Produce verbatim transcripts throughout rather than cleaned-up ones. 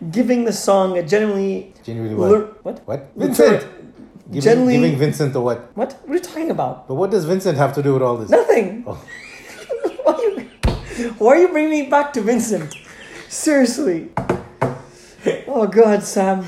giving the song a genuinely... Genuinely what? Lur- what? What? Vincent! Giving, Genuinely... giving Vincent a what? What? What are you talking about? But what does Vincent have to do with all this? Nothing. Oh. why, are you, why are you bringing me back to Vincent? Seriously. Oh, God, Sam.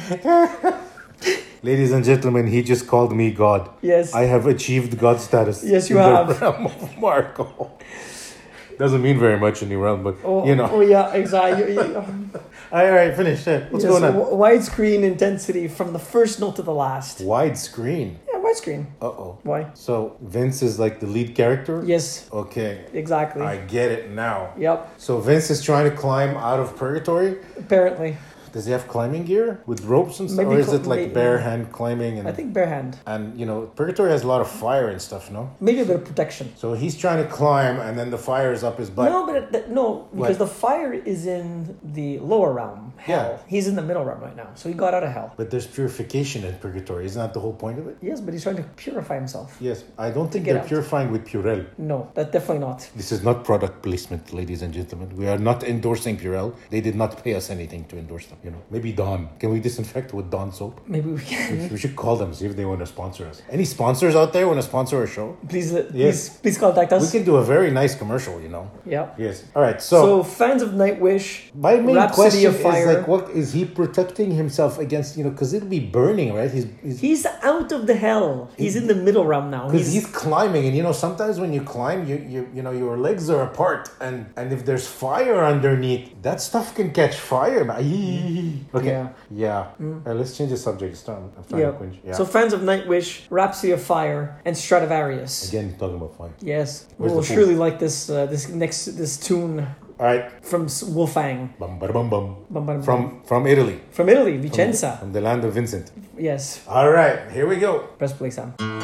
Ladies and gentlemen, he just called me God. Yes. I have achieved God status. Yes, you in have. the realm of Marco. Doesn't mean very much in the realm, but Oh, you know. oh yeah, exactly. You- you- All right, finish it. What's yes, going on? w- widescreen intensity from the first note to the last. Widescreen. Yeah, widescreen. Uh oh. Why? So Vince is like the lead character? Yes, Okay. exactly. I get it now. Yep, So Vince is trying to climb out of purgatory. apparently. Does he have climbing gear with ropes and stuff? Maybe Or is cl- it like may- bare hand climbing? And, I think bare hand. and, you know, purgatory has a lot of fire and stuff, no? Maybe a bit of protection. So he's trying to climb and then the fire is up his butt. no, but it, th- no, because What? the fire is in the lower realm, hell. Yeah. He's in the middle realm right now, so he got out of hell. But there's purification in purgatory. Isn't that the whole point of it? Yes, but he's trying to purify himself. Yes. I don't think get they're out. purifying with Purell. No, that definitely not. This is not product placement, ladies and gentlemen. We are not endorsing Purell. They did not pay us anything to endorse them. You know, maybe Dawn. Can we disinfect with Dawn soap? Maybe we can. We should call them, see if they want to sponsor us. Any sponsors out there want to sponsor our show? please, uh, Yes. please, please contact We us. can do a very nice commercial, you know. Yeah. Yes. All right. So, So, fans of Nightwish, my main Rhapsody question of Fire. is like, what is he protecting himself against? You know, because it'll be burning, right? He's he's he's out of the hell. He's in the middle realm now. because he's climbing, and you know, sometimes when you climb, you you you know, your legs are apart, and and if there's fire underneath, that stuff can catch fire. man. Okay. Yeah. Yeah. Uh, let's change the subject. It's time. I'm starting Yeah. to cringe. Yeah. So fans of Nightwish, Rhapsody of Fire, and Stradivarius. Again, talking about fire. Yes, Where's we'll the pool? surely like this. Uh, this next this tune All right. from S- Wolfgang Bum, bada, bum, bum. Bum, bum, From from Italy, from Italy, Vicenza. from the land of Vincent. Yes, All right, here we go. press play, Sam.